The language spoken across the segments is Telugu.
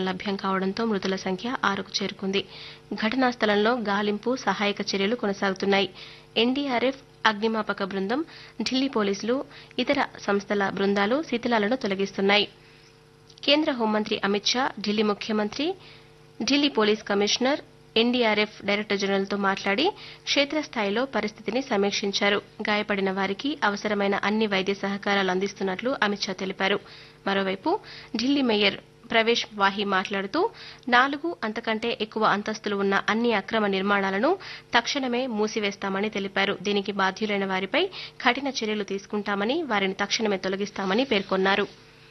ఆక్సిజన్ లభ్యం కావడంతో మృతుల సంఖ్య 6కు చేరుకుంది. ఘటనా స్థలంలో గాలింపు, సహాయక చర్యలు కొనసాగుతున్నాయి. ఎన్డీఆర్ఎఫ్, అగ్నిమాపక బృందం, ఢిల్లీ పోలీసులు, ఇతర సంస్థల బృందాలు శిథిలాలను తొలగిస్తున్నాయి. కేంద్ర హోంమంత్రి అమిత్ షా ఢిల్లీ ముఖ్యమంత్రి, Delhi police commissioner, NDRF director జనరల్తో మాట్లాడి క్షేత్రస్థాయిలో పరిస్థితిని సమీక్షించారు. గాయపడిన వారికి అవసరమైన అన్ని వైద్య సహకారాలు అందిస్తున్నట్లు అమిత్ షా తెలిపారు. మరోవైపు ఢిల్లీ మేయర్ ప్రవేశ్ వాహి మాట్లాడుతూ 4 అంతకంటే ఎక్కువ అంతస్తులు ఉన్న అన్ని అక్రమ నిర్మాణాలను తక్షణమే మూసివేస్తామని తెలిపారు. దీనికి బాధ్యులైన వారిపై కఠిన చర్యలు తీసుకుంటామని, వారిని తక్షణమే తొలగిస్తామని పేర్కొన్నారు.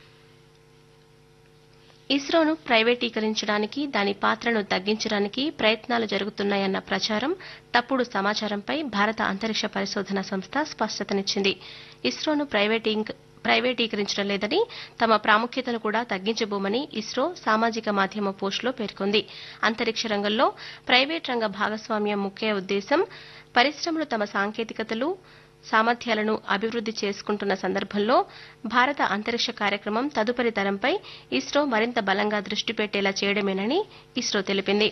ఇస్రోను ప్రైవేటీకరించడానికి, దాని పాత్రను తగ్గించడానికి ప్రయత్నాలు జరుగుతున్నాయన్న ప్రచారం, తప్పుడు సమాచారంపై భారత అంతరిక్ష పరిశోధన సంస్థ స్పష్టతనిచ్చింది. ఇస్రోను ప్రైవేటీకరించడం లేదని, తమ ప్రాముఖ్యతను కూడా తగ్గించబోమని ఇస్రో సామాజిక మాధ్యమ పోస్టులో పేర్కొంది. అంతరిక్ష రంగంలో ప్రైవేట్ రంగ భాగస్వామ్యం ముఖ్య ఉద్దేశం, పరిశ్రమలు తమ సాంకేతికతలు, సామర్థ్యాలను అభివృద్ది చేసుకుంటున్న సందర్భంలో భారత అంతరిక్ష కార్యక్రమం తదుపరి తరంపై ఇస్రో మరింత బలంగా దృష్టి పెట్టేలా చేయడమేనని ఇస్రో తెలిపింది.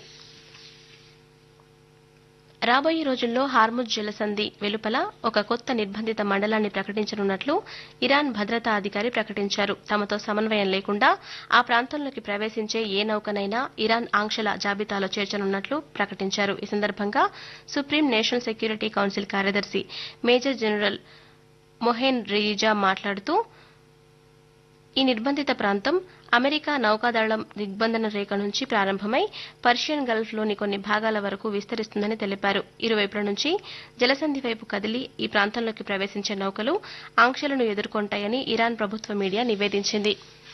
రాబోయే రోజుల్లో హార్ముజ్ జలసంధి వెలుపల ఒక కొత్త నిర్బంధిత మండలాన్ని ప్రకటించనున్నట్లు ఇరాన్ భద్రతా అధికారి ప్రకటించారు. తమతో సమన్వయం లేకుండా ఆ ప్రాంతంలోకి ప్రవేశించే ఏ నౌకనైనా ఇరాన్ ఆంక్షల జాబితాలో చేర్చనున్నట్లు ప్రకటించారు. ఈ సందర్భంగా సుప్రీం నేషనల్ సెక్యూరిటీ కౌన్సిల్ కార్యదర్శి మేజర్ జనరల్ మొహెన్ రియిజా మాట్లాడుతూ, ఈ నిర్బంధిత ప్రాంతం అమెరికా నౌకాదళం దిగ్బంధన రేఖ నుంచి ప్రారంభమై పర్షియన్ గల్ఫ్లోని కొన్ని భాగాల వరకు విస్తరిస్తుందని తెలిపారు. ఇరువైపుల నుంచి జలసంధి వైపు కదిలి ఈ ప్రాంతంలోకి ప్రవేశించే నౌకలు ఆంక్షలను ఎదుర్కొంటాయని ఇరాన్ ప్రభుత్వ మీడియా నివేదించింది.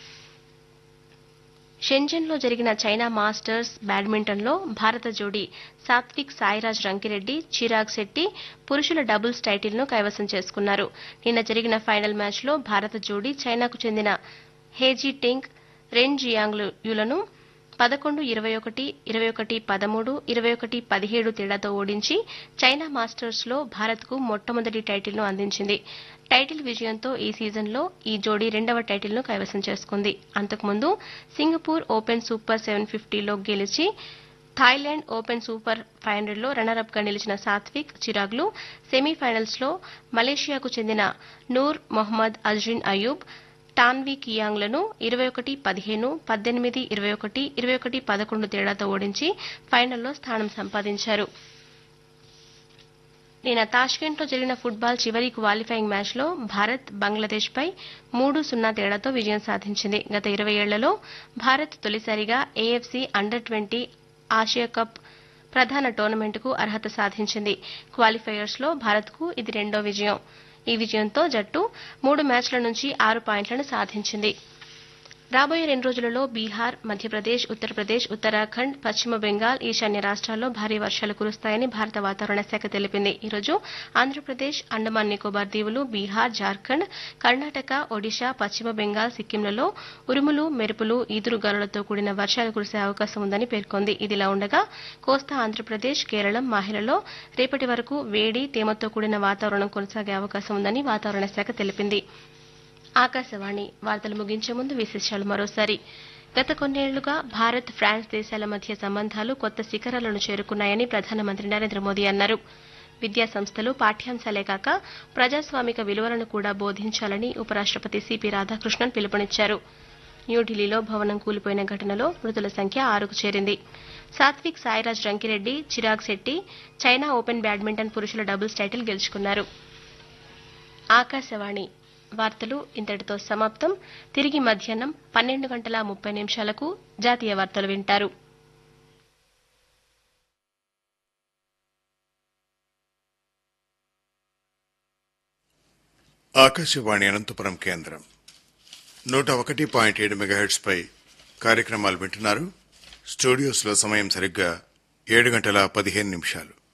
షెంజన్లో జరిగిన చైనా మాస్టర్స్ బ్యాడ్మింటన్లో భారత జోడీ సాత్విక్ సాయిరాజ్ రంకిరెడ్డి, చిరాగ్ శెట్టి పురుషుల డబుల్స్ టైటిల్ను కైవసం చేసుకున్నారు. నిన్న జరిగిన ఫైనల్ మ్యాచ్లో భారత జోడీ చైనాకు చెందిన హేజీ టింగ్, రెన్ జియాంగ్యులను 11-21, 21-13, 21-17 తేడాతో ఓడించి చైనా మాస్టర్స్లో భారత్కు మొట్టమొదటి టైటిల్ను అందించింది. టైటిల్ విజయంతో ఈ సీజన్లో ఈ జోడీ 2వ టైటిల్ను కైవసం చేసుకుంది. అంతకుముందు సింగపూర్ ఓపెన్ సూపర్ 750లో గెలిచి థాయిలాండ్ ఓపెన్ సూపర్ 500లో రన్నరప్గా నిలిచిన సాత్విక్, చిరాగ్లు సెమీఫైనల్స్లో మలేషియాకు చెందిన నూర్ మొహమ్మద్ అజ్రిన్ అయూబ్, టాన్వీ కియాంగ్లను 21-15, 18-21, 21-11 తేడాతో ఓడించి ఫైనల్లో స్థానం సంపాదించారు. నిన్న తాష్కెంట్లో జరిగిన ఫుట్బాల్ చివరి క్వాలిఫైయింగ్ మ్యాచ్లో భారత్ బంగ్లాదేశ్పై 3-0 తేడాతో విజయం సాధించింది. గత 20 ఏళ్లలో భారత్ తొలిసారిగా ఏఎఫ్సీ అండర్-20 ఆసియా కప్ ప్రధాన టోర్నమెంటుకు అర్హత సాధించింది. క్వాలిఫైయర్స్లో భారత్కు ఇది 2వ విజయం. ఈ విజయంతో జట్టు 3 మ్యాచ్ల నుంచి 6 పాయింట్లను సాధించింది. రాబోయే 2 రోజులలో బీహార్, మధ్యప్రదేశ్, ఉత్తరప్రదేశ్, ఉత్తరాఖండ్, పశ్చిమ బెంగాల్, ఈశాన్య రాష్ట్రాల్లో భారీ వర్షాలు కురుస్తాయని భారత వాతావరణ శాఖ తెలిపింది. ఈ రోజు ఆంధ్రప్రదేశ్, అండమాన్ నికోబార్ దీవులు, బీహార్, జార్ఖండ్, కర్ణాటక, ఒడిశా, పశ్చిమ బెంగాల్, సిక్కింలలో ఉరుములు, మెరుపులు, ఈదురుగాలులతో కూడిన వర్షాలు కురిసే అవకాశం ఉందని పేర్కొంది. ఇదిలా ఉండగా కోస్తా ఆంధ్రప్రదేశ్, కేరళం, మాహేలలో రేపటి వరకు వేడి, తేమతో కూడిన వాతావరణం కొనసాగే అవకాశం ఉందని వాతావరణ శాఖ తెలిపింది. ఆకాశవాణి వార్తలు ముగించే ముందు విశేషాలు మరోసారి. గత కొన్నేళ్లుగా భారత్, ఫ్రాన్స్ దేశాల మధ్య సంబంధాలు కొత్త శిఖరాలను చేరుకున్నాయని ప్రధానమంత్రి నరేంద్ర మోదీ అన్నారు. విద్యా సంస్థలు పాఠ్యాంశాలే కాక ప్రజాస్వామిక విలువలను కూడా బోధించాలని ఉపరాష్టపతి సిపి రాధాకృష్ణన్ పిలుపునిచ్చారు. న్యూఢిల్లీలో భవనం కూలిపోయిన ఘటనలో మృతుల సంఖ్య 6కు చేరింది. Satvik Sairaj Rankireddy, Chirag Shetty China open badminton పురుషుల డబుల్స్ టైటిల్ గెలుచుకున్నారు. ఆకాశవాణి వార్తలు ఇంతటితో సమాప్తం. తిరిగి మధ్యాహ్నం 12:30 జాతీయ వార్తలు వింటారు. ఆకాశవాణి అనంతపురం కేంద్రం 101.7 మెగాహెర్ట్జ్ పై కార్యక్రమాలు వింటున్నారు. స్టూడియోస్లో సమయం సరిగ్గా 7:15